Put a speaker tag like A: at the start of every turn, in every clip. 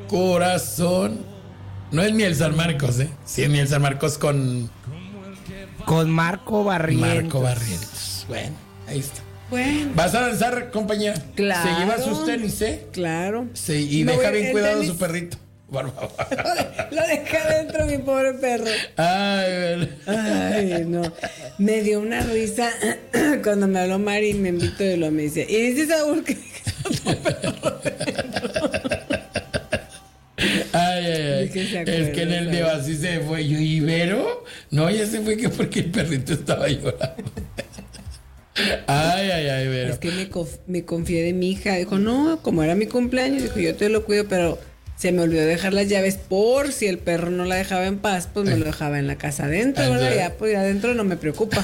A: corazón. No es Miel San Marcos, ¿eh? Sí, es Miel San Marcos con
B: Marco Barrientos.
A: Marco Barrientos. Bueno, ahí está.
C: Bueno.
A: ¿Vas a danzar, compañera?
C: Claro.
A: ¿Se lleva sus tenis,
C: Claro.
A: Sí, y
C: No,
A: deja bien
C: el
A: cuidado
C: tenis-
A: su perrito. Por favor.
C: Lo dejé adentro, mi pobre perro. Ay, no. Me dio una risa cuando me habló Mari y me invitó y me dice, y dice Saúl que
A: Ay.
C: ¿De qué se
A: Es que en el
C: acuerda?
A: de así se fue. Yo, ¿y Vero? No, ya se fue que porque el perrito estaba llorando. Ay, Vero.
C: Es que me confié de mi hija. Dijo, no, como era mi cumpleaños, dijo, yo te lo cuido, pero se me olvidó dejar las llaves por si el perro no la dejaba en paz, pues me lo dejaba en la casa adentro, ¿verdad? Ya, pues adentro no me preocupa.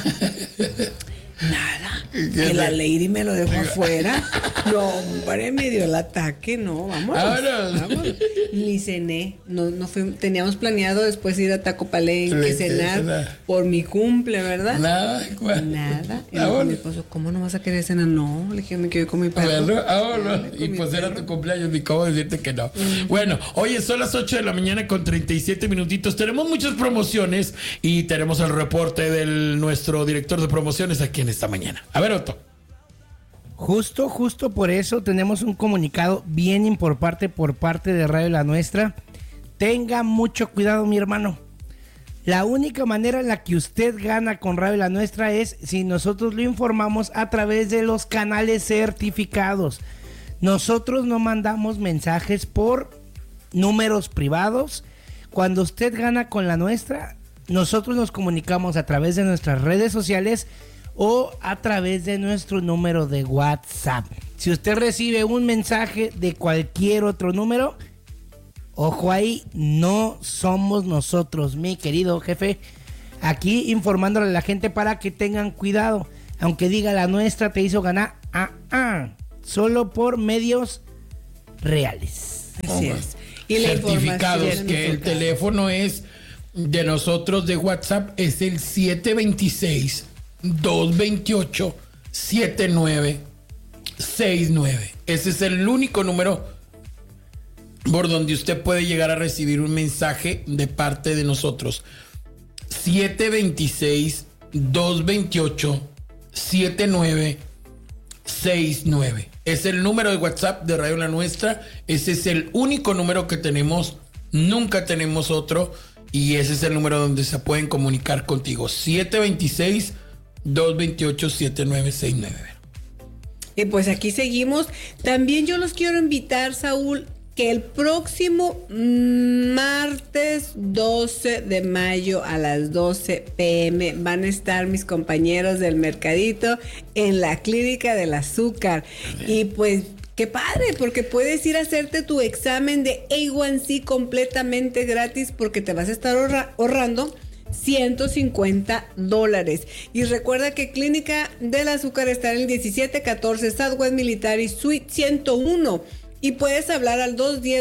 C: Nada. Que la lady me lo dejó afuera. No, hombre, me dio el ataque. No, vámonos. Ni cené. No teníamos planeado después ir a Taco Palenque, cenar por mi cumple, ¿verdad?
A: Nada.
C: Y luego mi esposo, ¿cómo no vas a querer cenar? No, le dije, me quedé con mi perro.
A: Y pues era tu cumpleaños, ni cómo decirte que no. Bueno, oye, son las 8 de la mañana con 37 minutitos. Tenemos muchas promociones y tenemos el reporte de nuestro director de promociones aquí en esta mañana. A ver, Otto.
B: Justo por eso tenemos un comunicado bien importante por parte de Radio La Nuestra. Tenga mucho cuidado, mi hermano. La única manera en la que usted gana con Radio La Nuestra es si nosotros lo informamos a través de los canales certificados. Nosotros no mandamos mensajes por números privados. Cuando usted gana con La Nuestra, nosotros nos comunicamos a través de nuestras redes sociales o a través de nuestro número de WhatsApp. Si usted recibe un mensaje de cualquier otro número, ojo ahí, no somos nosotros, mi querido jefe. Aquí informándole a la gente para que tengan cuidado. Aunque diga La Nuestra te hizo ganar, solo por medios reales.
C: Así es. Y la
A: Certificados,
C: información
A: que el teléfono es de nosotros de WhatsApp es el 726-228-7969. Ese es el único número por donde usted puede llegar a recibir un mensaje de parte de nosotros. 726-228-7969. Es el número de WhatsApp de Radio La Nuestra. Ese es el único número que tenemos. Nunca tenemos otro. Y ese es el número donde se pueden comunicar contigo. 726-228-7969.
C: Y pues aquí seguimos. También yo los quiero invitar, Saúl, que el próximo martes 12 de mayo a las 12 p.m. van a estar mis compañeros del Mercadito en la Clínica del Azúcar. Y pues qué padre, porque puedes ir a hacerte tu examen de A1C completamente gratis, porque te vas a estar ahorrando $150. Y recuerda que Clínica del Azúcar está en el 1714 Southwest Military Suite 101. Y puedes hablar al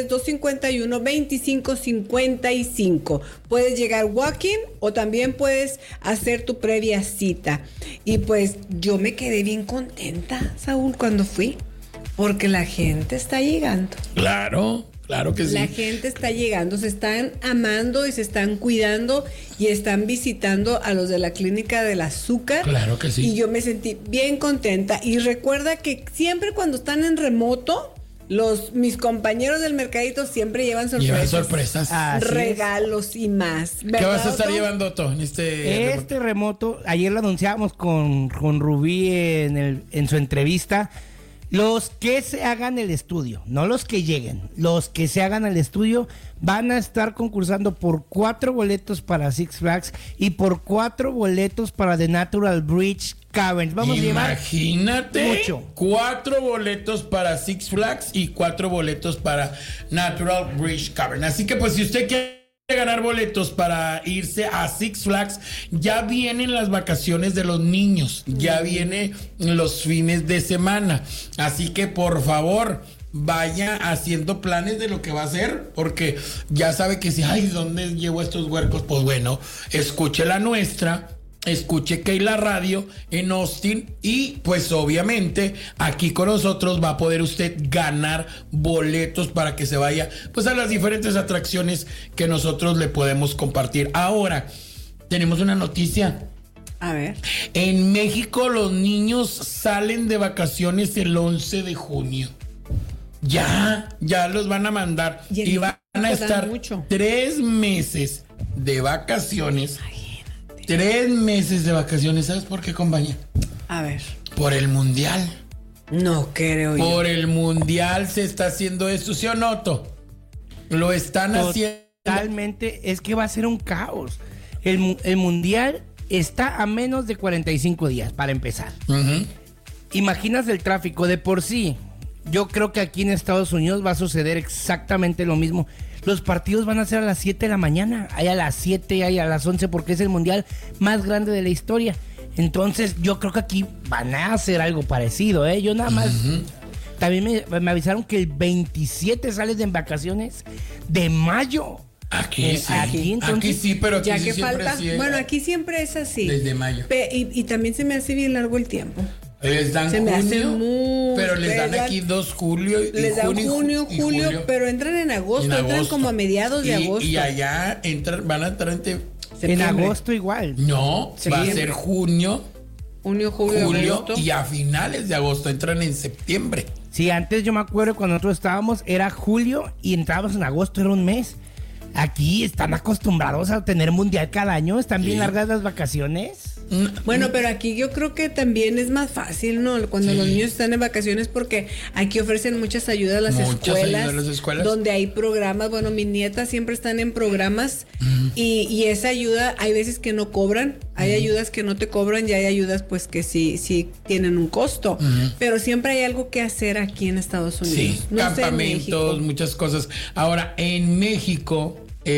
C: 210-251-2555. Puedes llegar walk-in o también puedes hacer tu previa cita. Y pues yo me quedé bien contenta, Saúl, cuando fui. Porque la gente está llegando.
A: Claro que sí.
C: La gente está llegando, se están amando y se están cuidando y están visitando a los de la Clínica del Azúcar.
A: Claro que sí.
C: Y yo me sentí bien contenta. Y recuerda que siempre cuando están en remoto, mis compañeros del Mercadito siempre llevan sorpresas. Regalos y más.
A: ¿Qué vas a estar llevando, Otto, en
B: este remoto? Ayer lo anunciamos con Rubí en su entrevista. Los que se hagan el estudio, no los que lleguen, los que se hagan el estudio van a estar concursando por 4 boletos para Six Flags y por 4 boletos para The Natural Bridge Caverns. Vamos a llevar mucho.
A: 4 boletos para Six Flags y 4 boletos para Natural Bridge Cavern. Así que pues si usted quiere ganar boletos para irse a Six Flags, ya vienen las vacaciones de los niños, ya vienen los fines de semana, así que por favor vaya haciendo planes de lo que va a hacer, porque ya sabe que si, ¿dónde llevo estos huercos? Pues bueno, escuche La Nuestra escuche Keila Radio en Austin y pues obviamente aquí con nosotros va a poder usted ganar boletos para que se vaya pues a las diferentes atracciones que nosotros le podemos compartir. Ahora, tenemos una noticia.
C: A ver.
A: En México los niños salen de vacaciones el 11 de junio. Ya los van a mandar y van a estar 3 meses de vacaciones. 3 meses de vacaciones. ¿Sabes por qué, compañía?
C: A ver.
A: Por el mundial.
C: No creo yo.
A: Por el mundial se está haciendo esto, ¿sí o no, Otto? Lo están haciendo.
B: Totalmente, es que va a ser un caos. El mundial está a menos de 45 días para empezar. Imaginas el tráfico de por sí. Yo creo que aquí en Estados Unidos va a suceder exactamente lo mismo. Los partidos van a ser a las 7 de la mañana. Hay a las 7, hay a las 11 porque es el mundial más grande de la historia. Entonces yo creo que aquí van a hacer algo parecido, ¿eh? Yo nada más... También me avisaron que el 27 sales en vacaciones de mayo.
A: Aquí sí.
B: Entonces,
A: aquí sí, pero aquí
C: ya
A: sí
C: que
A: siempre
C: falta.
A: sí,
C: Bueno, aquí siempre es así.
A: Desde mayo.
C: Y también se me hace bien largo el tiempo.
A: Les dan
C: Se me hace
A: junio,
C: muy-
A: pero les dan aquí 2 julio y
C: Les dan junio,
A: y
C: julio, pero entran en agosto, entran como a mediados de agosto.
A: Y allá van a entrar
B: en
C: Septiembre.
B: agosto igual.
A: No, va a
C: Septiembre.
A: ser junio,
C: Junio, julio, agosto.
A: y a finales de agosto entran en septiembre.
B: Sí, antes yo me acuerdo cuando nosotros estábamos, era julio y entrábamos en agosto, era un mes. Aquí están acostumbrados a tener mundial cada año, están bien largas las vacaciones.
C: Bueno, pero aquí yo creo que también es más fácil, ¿no? Cuando los niños están en vacaciones, porque aquí ofrecen muchas ayudas a las escuelas, donde hay programas. Bueno, mis nietas siempre están en programas y esa ayuda, hay veces que no cobran, hay ayudas que no te cobran y hay ayudas pues que sí tienen un costo, pero siempre hay algo que hacer aquí en Estados Unidos.
A: Sí,
C: No sé en
A: campamentos,
C: México.
A: muchas cosas. Ahora, en México,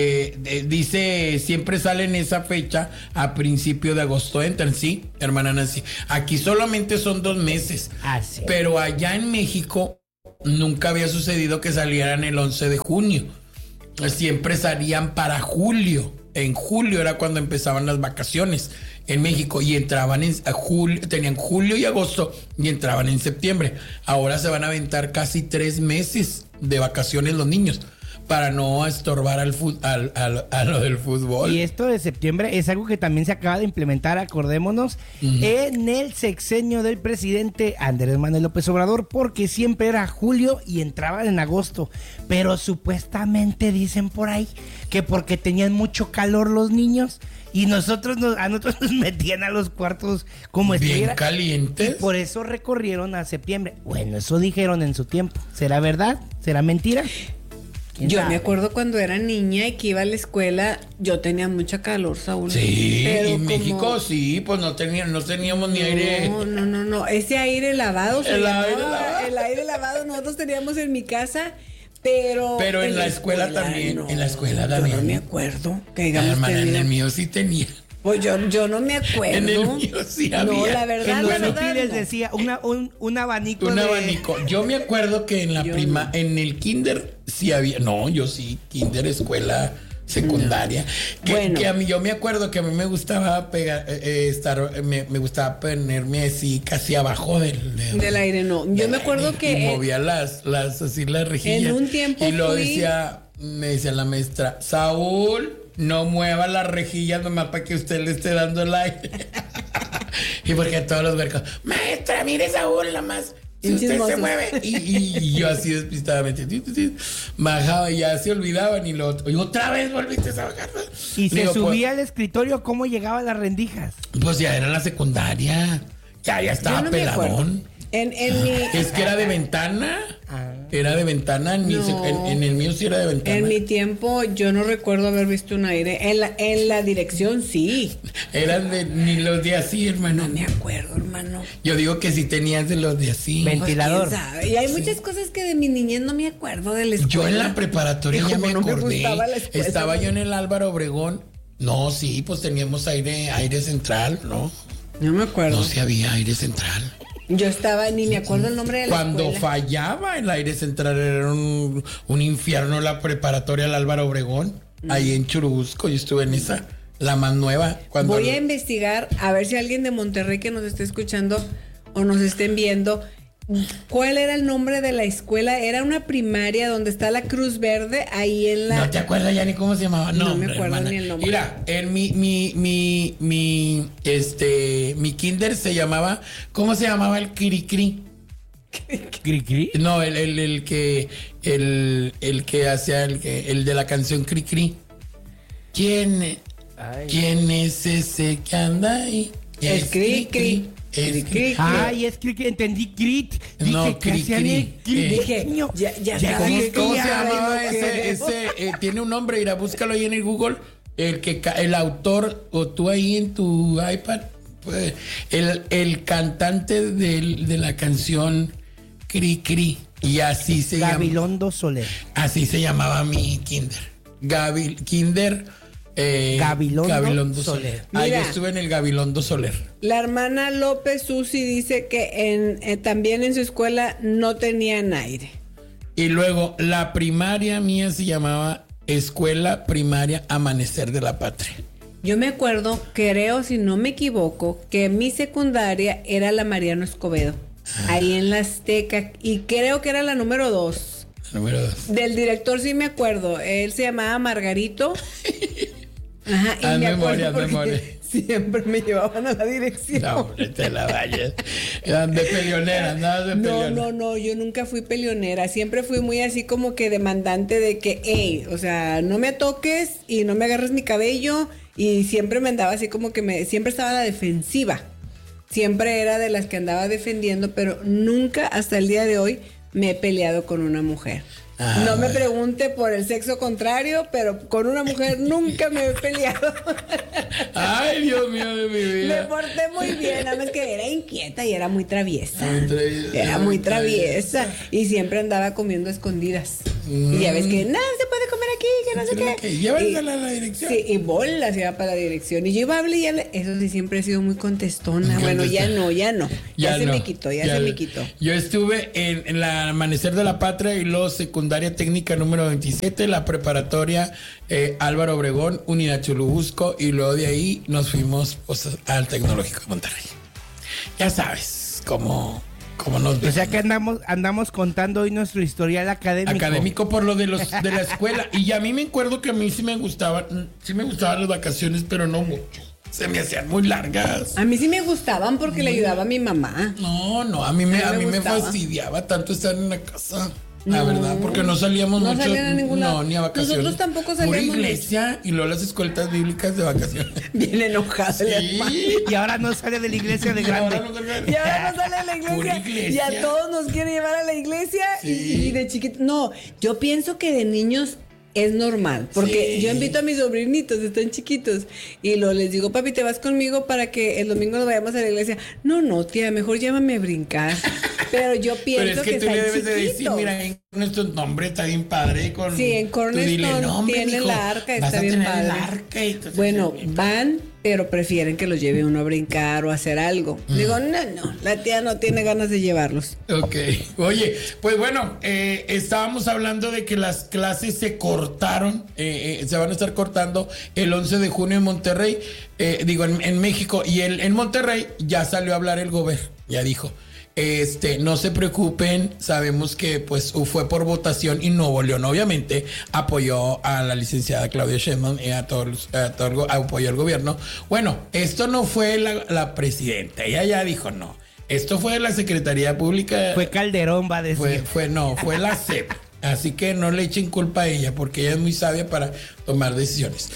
A: dice, siempre sale en esa fecha a principio de agosto entran, sí, hermana Nancy. Aquí solamente son 2 meses.
B: Sí.
A: Pero allá en México nunca había sucedido que salieran el 11 de junio. Siempre salían para julio. En julio era cuando empezaban las vacaciones en México y entraban en julio, tenían julio y agosto y entraban en septiembre. Ahora se van a aventar casi 3 meses de vacaciones los niños para no estorbar a lo del fútbol.
B: Y esto de septiembre es algo que también se acaba de implementar, acordémonos, en el sexenio del presidente Andrés Manuel López Obrador, porque siempre era julio y entraban en agosto. Pero supuestamente dicen por ahí que porque tenían mucho calor los niños y a nosotros nos metían a los cuartos como
A: bien
B: estuviera.
A: calientes.
B: Y por eso recorrieron a septiembre. Bueno, eso dijeron en su tiempo. ¿Será verdad? ¿Será mentira?
C: Yo me acuerdo cuando era niña y que iba a la escuela, yo tenía mucha calor, Saúl.
A: Sí,
C: Pero
A: en
C: como-
A: México sí, pues no teníamos ni aire.
C: No. Ese aire lavado.
A: El aire lavado.
C: El aire lavado nosotros teníamos en mi casa, pero...
A: En la escuela también,
C: no.
A: en la escuela
C: Yo
A: también.
C: no me acuerdo que digamos
A: Hermana, en
C: tenía.
A: el mío sí tenía.
C: Pues yo no me acuerdo.
A: En el mío sí había.
C: No, la verdad,
B: En
C: la
B: los
C: verdad,
B: útiles
C: no.
B: decía un abanico
A: Un
B: de...
A: abanico. Yo me acuerdo que en la
C: Yo
A: en el kinder sí había. No, yo sí, kinder, escuela secundaria. Que a mí, yo me acuerdo que a mí me gustaba me gustaba ponerme así casi abajo
C: Del aire, no. Yo me acuerdo
A: y
C: que...
A: movía las rejillas.
C: En un tiempo
A: y lo
C: fui-
A: me decía la maestra, Saúl, no mueva las rejillas nomás para que usted le esté dando el aire. Y porque todos los huercos, maestra, mire Saúl, nada más. Si usted se
C: Chismosos.
A: mueve. Y yo así despistadamente bajaba y ya se olvidaban y otra vez volviste a bajar.
B: Y se
A: Digo,
B: subía al escritorio, ¿cómo llegaba a las rendijas?
A: Pues ya era la secundaria. Ya estaba
C: Yo no me acuerdo.
A: peladón.
C: En mi...
A: Es que era de ventana. Era de ventana. En el mío sí era de ventana.
C: En mi tiempo yo no recuerdo haber visto un aire. En la dirección sí.
A: Eran ni los de así, hermano.
C: No me acuerdo, hermano.
A: Yo digo que sí tenías de los de así.
B: Ventilador.
C: ¿Quién sabe? Y hay muchas cosas que de mi niñez no me acuerdo de la escuela.
A: Yo en la preparatoria
C: Y
A: ya
C: como
A: me
C: no me
A: acordé.
C: gustaba la escuela,
A: Estaba yo en el Álvaro Obregón. No, sí, pues teníamos aire central, ¿no?
C: No me acuerdo.
A: No se había aire central.
C: Yo estaba, ni me acuerdo el nombre de la
A: Cuando
C: escuela.
A: fallaba el aire central era un infierno la preparatoria al Álvaro Obregón, ahí en Churubusco, yo estuve en esa. La más nueva.
C: Voy a investigar a ver si alguien de Monterrey que nos esté escuchando o nos estén viendo, ¿cuál era el nombre de la escuela? Era una primaria donde está la Cruz Verde, ahí en la...
A: ¿No te acuerdas ya ni cómo se llamaba?
C: No me acuerdo ni el nombre.
A: Mira, en mi kinder se llamaba, ¿cómo se llamaba el Cricri?
B: ¿Cri-cri?
A: No, el que hacía el de la canción Cricri. ¿Quién es ese que anda ahí?
C: Es Cri-cri.
B: Ay, es que entendí crit. Dije,
A: No,
B: ¿qué hacían el crit?
C: Dije, ya
A: ¿Cómo se
C: ya,
A: llamaba
C: no
A: ese? Tiene un nombre, irá, búscalo ahí en el Google. El autor, o tú ahí en tu iPad, pues, el cantante de la canción Cri Cri. Y así se llama.
B: Gabilondo Soler.
A: Así se llamaba mi kinder. Gabilondo Soler.
C: Mira.
A: Yo estuve en el Gabilondo Soler.
C: La hermana López Susi dice que también en su escuela no tenían aire.
A: Y luego la primaria mía se llamaba Escuela Primaria Amanecer de la Patria.
C: Yo me acuerdo, creo, si no me equivoco, que mi secundaria era la Mariano Escobedo, ahí en la Azteca, y creo que era la número 2.
A: Número 2.
C: Del director sí me acuerdo, él se llamaba Margarito. Ajá, y me acuerdo porque siempre me llevaban a la dirección.
A: No, te la vayas. Eran de peleonera, nada de peleonera.
C: No, yo nunca fui peleonera. Siempre fui muy así como que demandante de que, hey, o sea, no me toques y no me agarres mi cabello. Y siempre me andaba así como que siempre estaba a la defensiva. Siempre era de las que andaba defendiendo, pero nunca hasta el día de hoy me he peleado con una mujer. No me pregunte por el sexo contrario, pero con una mujer nunca me he peleado.
A: Ay, Dios mío de mi vida.
C: Me porté muy bien, nada más que era inquieta y era muy traviesa. Era muy traviesa y siempre andaba comiendo escondidas. Y ya ves que nada se puede comer aquí, que no sé qué.
A: Llévala a la dirección.
C: Sí, y bolas iba para la dirección. Y yo iba a hablar y eso sí, siempre he sido muy contestona. Bueno, ya no. Ya se me quitó.
A: Yo estuve en la Amanecer de la Patria y luego secundaria técnica número 27, la preparatoria Álvaro Obregón, Unidad Churubusco, y luego de ahí nos fuimos al Tecnológico de Monterrey. Ya sabes cómo nos ves.
B: O sea que andamos contando hoy nuestro historial académico.
A: Académico por lo de la escuela. Y a mí me acuerdo que a mí sí me gustaban las vacaciones, pero no mucho. Se me hacían muy largas.
C: A mí sí me gustaban porque le ayudaba a mi mamá.
A: No, a mí me fastidiaba tanto estar en la casa. La verdad, porque no salíamos mucho.
C: No salían a ningún lado.
A: No, ni a vacaciones.
C: Nosotros tampoco salíamos.
A: Pura iglesia y luego las escuelitas bíblicas de vacaciones.
C: Bien enojada.
A: Sí.
B: Y ahora no sale de la iglesia de grande.
C: Y ahora no sale a la
A: Pura
C: iglesia.
A: iglesia.
C: Y a todos nos quiere llevar a la iglesia.
A: Sí.
C: Y de chiquitos. No, yo pienso que de niños es normal. Porque yo invito a mis sobrinitos, están chiquitos. Y les digo, papi, ¿te vas conmigo para que el domingo nos vayamos a la iglesia? No, tía, mejor llévame a brincar. Pero yo pienso
A: Pero es que tú
C: están
A: le debes de decir,
C: chiquitos.
A: mira, en nuestro nombre está bien padre.
C: Sí, en Cornerstone tiene la arca, está bien padre. Bueno, van, pero prefieren que los lleve uno a brincar o a hacer algo. Digo, no, la tía no tiene ganas de llevarlos.
A: Ok. Oye, pues bueno, estábamos hablando de que las clases se cortaron, se van a estar cortando el 11 de junio en Monterrey, en México, y en Monterrey ya salió a hablar el gobierno, ya dijo. No se preocupen, sabemos que pues fue por votación y Nuevo León obviamente apoyó a la licenciada Claudia Sheinbaum y apoyó al gobierno. Bueno, esto no fue la presidenta, ella ya dijo no. Esto fue la Secretaría Pública.
B: Fue Calderón, va a decir.
A: Fue la SEP. Así que no le echen culpa a ella porque ella es muy sabia para tomar decisiones.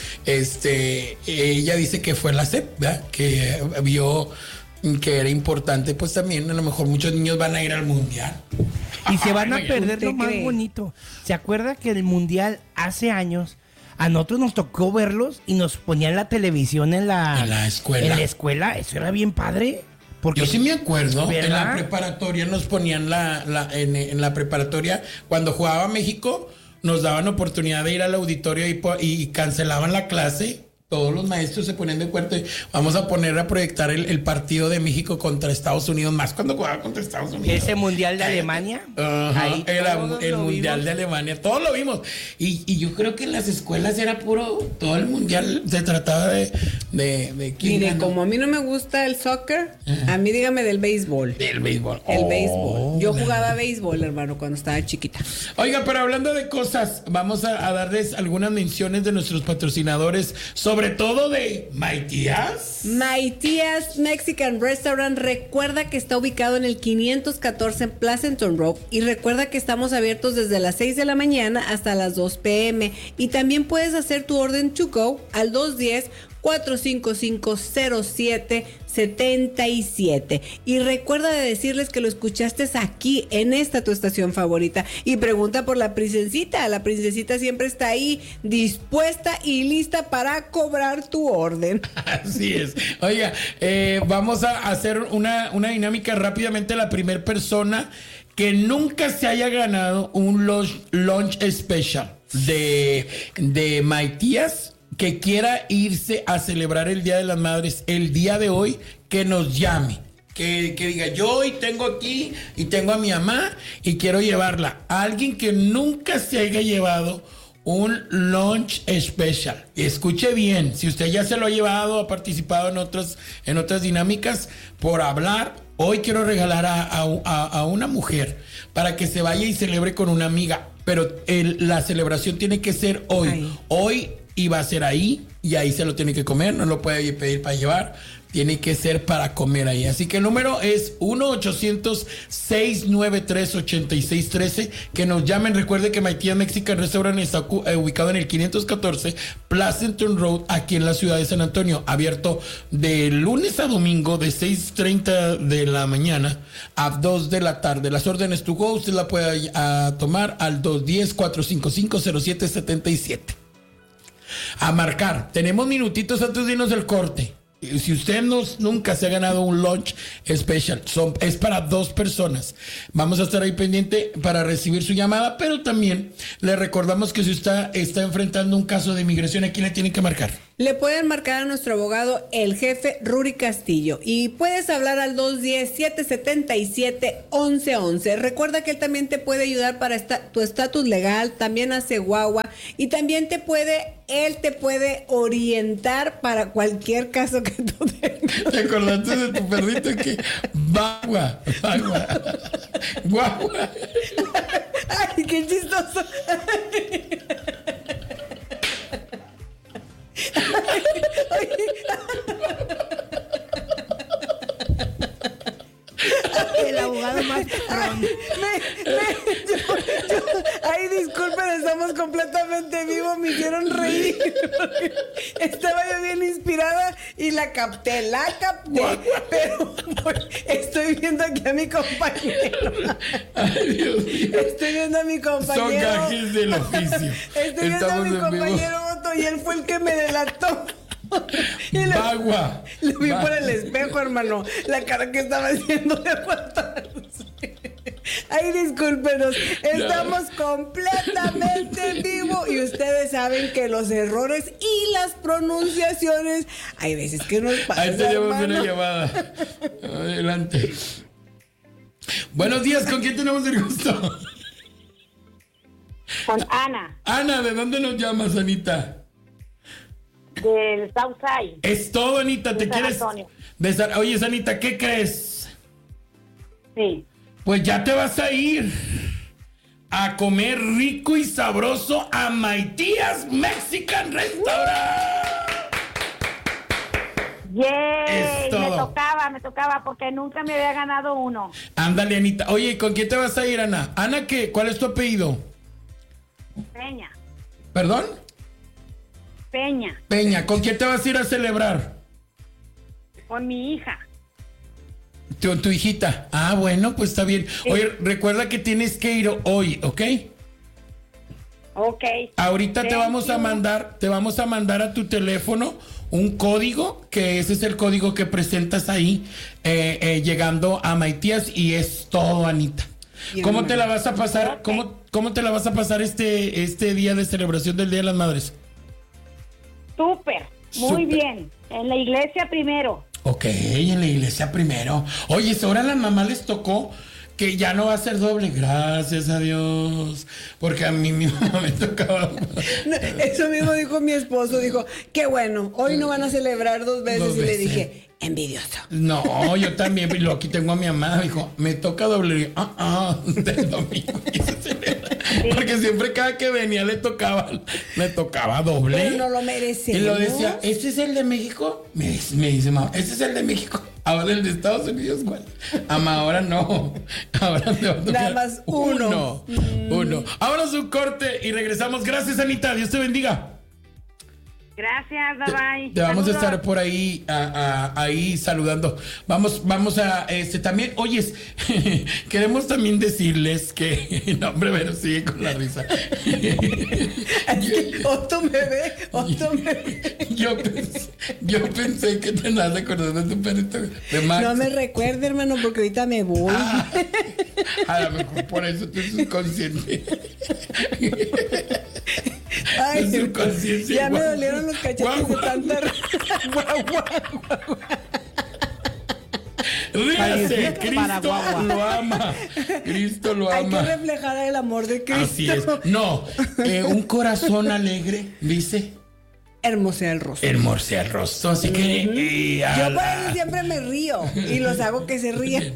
A: Ella dice que fue la SEP, ¿verdad? Que vio que era importante, pues también a lo mejor muchos niños van a ir al mundial.
B: Y se van a perder lo más bonito. ¿Se acuerda que el mundial hace años a nosotros nos tocó verlos y nos ponían la televisión en la escuela? En la escuela, eso era bien padre. Porque,
A: yo sí me acuerdo,
B: ¿verdad?
A: En la preparatoria nos ponían en la preparatoria, cuando jugaba México, nos daban oportunidad de ir al auditorio y cancelaban la clase Todos los maestros se ponen de acuerdo y vamos a poner a proyectar el partido de México contra Estados Unidos, más cuando jugaba contra Estados Unidos.
B: Ese mundial de Alemania.
A: Ajá,
B: Ahí
A: el mundial de Alemania, todos lo vimos. Y yo creo que en las escuelas era puro, todo el mundial se trataba de quién
C: Mire,
A: ganó.
C: como a mí no me gusta el soccer, a mí dígame del béisbol.
A: Del béisbol.
C: El béisbol. Yo jugaba béisbol, hermano, cuando estaba chiquita.
A: Oiga, pero hablando de cosas, vamos a darles algunas menciones de nuestros patrocinadores, sobre todo de Maitias.
C: Maitias Mexican Restaurant, recuerda que está ubicado en el 514 en Pleasanton Road y recuerda que estamos abiertos desde las 6 de la mañana hasta las 2 p.m. y también puedes hacer tu orden to go al 210-455-0777 y recuerda de decirles que lo escuchaste aquí en esta tu estación favorita y pregunta por la princesita siempre está ahí dispuesta y lista para cobrar tu orden.
A: Así es. Oiga, vamos a hacer una dinámica rápidamente. La primera persona que nunca se haya ganado un lunch special de Maitias, que quiera irse a celebrar el Día de las Madres el día de hoy, que nos llame. Que diga, yo hoy tengo aquí y tengo a mi mamá y quiero llevarla. A alguien que nunca se haya llevado un lunch special. Escuche bien, si usted ya se lo ha llevado, ha participado en otras dinámicas, por hablar, hoy quiero regalar a una mujer para que se vaya y celebre con una amiga. Pero la celebración tiene que ser hoy.
C: Ay.
A: Hoy iba a ser ahí y ahí se lo tiene que comer, no lo puede pedir para llevar. Tiene que ser para comer ahí. Así que el número es 1-800-693-8613. Que nos llamen. Recuerde que Maitias Mexican Restaurant está ubicado en el 514 Pleasanton Road, aquí en la ciudad de San Antonio. Abierto de lunes a domingo de 6:30 de la mañana a 2 de la tarde. Las órdenes to go usted la puede tomar al 210-455-0777. A marcar. Tenemos minutitos antes de irnos del corte. Si usted nunca se ha ganado un lunch special, es para 2 personas. Vamos a estar ahí pendiente para recibir su llamada, pero también le recordamos que si usted está enfrentando un caso de inmigración, ¿a quién le tienen que marcar?
C: Le pueden marcar a nuestro abogado, el jefe Rudy Castillo, y puedes hablar al 210-777-1111. Recuerda que él también te puede ayudar para tu estatus legal, también hace guagua, y también él te puede orientar para cualquier caso que tú tengas.
A: ¿Te acordaste de tu perrito que guagua? Guagua.
C: Ay, qué chistoso.
B: El abogado más perrón.
C: Ay, disculpen, estamos completamente vivos, me hicieron reír. Estaba yo bien inspirada y la capté, pero estoy viendo aquí a mi compañero.
A: Ay, Dios mío.
C: Estoy viendo a mi compañero.
A: Son gajes del oficio.
C: Estoy viendo a mi compañero Otto y él fue el que me delató.
A: Bagua.
C: Lo vi por el espejo, hermano. La cara que estaba haciendo de aguantarse. Ay, discúlpenos. Estamos completamente en vivo y ustedes saben que los errores y las pronunciaciones hay veces que nos pasan.
A: Ahí tenemos
C: hermano.
A: una llamada. Adelante. Buenos días, ¿con quién tenemos el gusto?
D: Con Ana,
A: Ana, ¿de dónde nos llamas, Anita?
D: del Southside.
A: Es todo, Anita, ¿te
D: De San
A: quieres?
D: Antonio.
A: Oye, Anita, ¿qué crees?
D: Sí.
A: Pues ya te vas a ir a comer rico y sabroso a Maitias Mexican Restaurant. Es
D: ¡Yay!
A: todo.
D: Me tocaba porque nunca me había ganado uno.
A: Ándale, Anita. Oye, ¿con quién te vas a ir, Ana? Ana, ¿qué? ¿Cuál es tu apellido?
D: Peña.
A: ¿Perdón?
D: Peña.
A: Peña. ¿Con quién te vas a ir a celebrar?
D: Con mi hija.
A: Tu hijita. Ah, bueno, pues está bien.
D: Sí.
A: Oye, recuerda que tienes que ir hoy, ¿ok?
D: Ok.
A: Ahorita te
D: Thank
A: vamos a
D: you.
A: mandar a tu teléfono un código, que ese es el código que presentas ahí llegando a Maitias, y es todo, Anita.
C: Bien,
A: ¿Cómo te la
C: hermano.
A: vas a pasar?
D: Ok.
A: ¿Cómo te la vas a pasar este día de celebración del Día de las Madres?
D: Súper. Muy
A: Súper.
D: bien. En la iglesia primero.
A: Ok, en la iglesia primero. Oye, ahora a las mamás les tocó que ya no va a ser doble, gracias a Dios. Porque a mí mi mamá me tocaba.
C: No, eso mismo dijo mi esposo, dijo, qué bueno, hoy no van a celebrar 2 veces.
A: Dos
C: Y le
A: veces.
C: dije, envidioso.
A: No, yo también. Y luego aquí tengo a mi amada, me dijo, me toca doble. Del domingo. Y se celebra. Porque siempre cada que venía le tocaba doble.
C: Pero no lo merecemos.
A: Y lo decía, ¿este es el de México? Me dice mamá, ¿este es el de México? Ahora el de Estados Unidos, ¿cuál? Ahora no. Ahora te va a tocar
C: Nada más uno.
A: Uno. Ahora su corte y regresamos. Gracias, Anita. Dios te bendiga.
D: Gracias, bye bye.
A: Te vamos a
D: Saludos.
A: estar por ahí, ahí saludando. Vamos a, también, oyes, queremos también decirles que, no, hombre, pero sigue con la risa.
C: Es que Otto me ve.
A: Yo pensé que te andabas acordando de tu perrito de Max.
C: No me recuerde, hermano, porque ahorita me voy.
A: A lo mejor por eso tú eres subconsciente.
C: Ay,
A: Es subconsciencia,
C: ya me
A: guau.
C: dolieron los cachetes
A: Guau,
C: de
A: guau.
C: tanta
A: Ríase,
B: Para
A: Cristo
B: guagua.
A: lo ama. Cristo lo
C: Hay que
A: ama.
C: reflejar el amor de Cristo.
A: Así es. No, un corazón alegre, dice,
C: Hermosea el rostro.
A: hermosea el rostro. Así que...
C: Yo por eso siempre me río y los hago que se rían.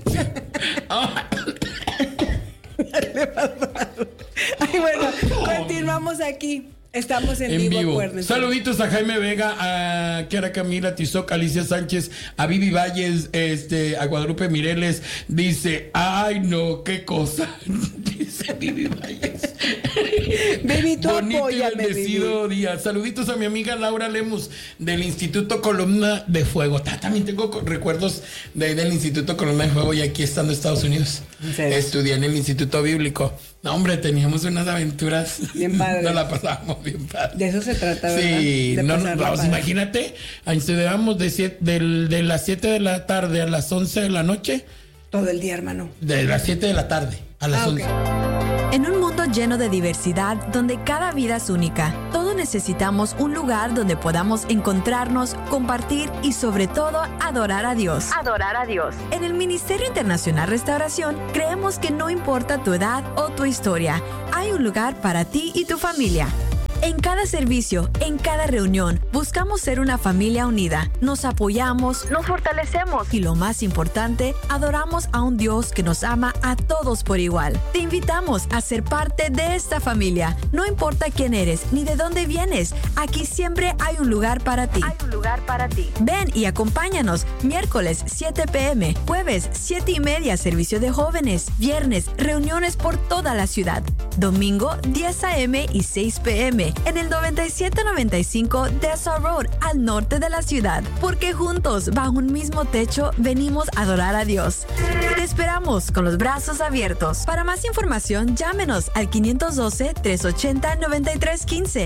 C: Ay, bueno, continuamos aquí. Estamos en vivo, acuérdense.
A: Saluditos a Jaime Vega, a Kiara Camila Tizoc, Alicia Sánchez, a Vivi Valles, a Guadalupe Mireles. Dice, ay no, qué cosa. Dice Vivi Valles.
C: Baby, tú
A: Bonito y
C: apóyame,
A: bendecido día. Saluditos a mi amiga Laura Lemus del Instituto Columna de Fuego. También tengo recuerdos del Instituto Columna de Fuego y aquí estando en Estados Unidos.
C: ¿En serio?
A: Estudié en el Instituto Bíblico. No, hombre, teníamos unas aventuras.
C: Bien padres.
A: Nos la pasábamos bien padre.
C: De eso se trata, ¿verdad?
A: Sí,
C: De
A: no,
C: pasarla
A: vamos,
C: padre.
A: imagínate, estudiábamos de las 7 de la tarde a las 11 de la noche,
C: Todo el día, hermano.
A: de las 7 de la tarde a las 11.
C: Ok.
E: En un mundo lleno de diversidad, donde cada vida es única, todos necesitamos un lugar donde podamos encontrarnos, compartir y sobre todo adorar a Dios. Adorar a Dios. En el Ministerio Internacional Restauración, creemos que no importa tu edad o tu historia, hay un lugar para ti y tu familia. En cada servicio, en cada reunión, buscamos ser una familia unida. Nos apoyamos, nos fortalecemos y lo más importante, adoramos a un Dios que nos ama a todos por igual. Te invitamos a ser parte de esta familia. No importa quién eres ni de dónde vienes, aquí siempre hay un lugar para ti. Hay un lugar para ti. Ven y acompáñanos. Miércoles 7 p.m., jueves 7:30 servicio de jóvenes, viernes reuniones por toda la ciudad, domingo 10 a.m. y 6 p.m. en el 9795 Dessa Road, al norte de la ciudad. Porque juntos, bajo un mismo techo, venimos a adorar a Dios. Te esperamos con los brazos abiertos. Para más información, llámenos al 512-380-9315.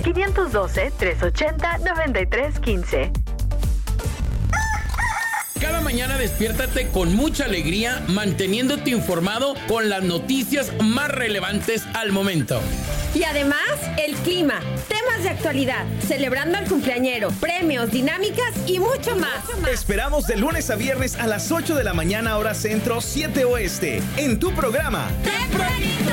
E: 512-380-9315.
A: Cada mañana despiértate con mucha alegría, manteniéndote informado con las noticias más relevantes al momento.
F: Y además, el clima, temas de actualidad, celebrando al cumpleañero, premios, dinámicas y mucho más.
G: Esperamos de lunes a viernes a las 8 de la mañana, hora centro, 7 oeste, en tu programa.
F: ¡Tempranito!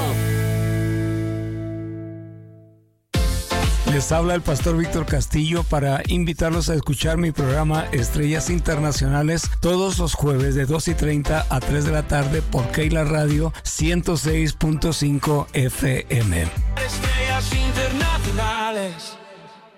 H: Les habla el pastor Víctor Castillo para invitarlos a escuchar mi programa Estrellas Internacionales todos los jueves de 2:30 a 3 de la tarde por Keila Radio 106.5 FM.
I: Estrellas internacionales.